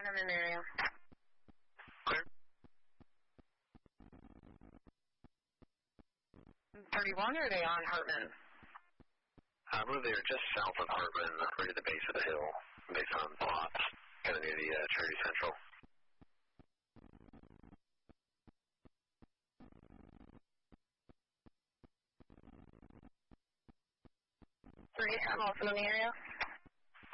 I'm in the area. Clear. 31, or are they on Hartman? I believe they are just south of Hartman, right at the base of the hill, based on plots, kind of near the Trinity Central. 3, I'm also in the area.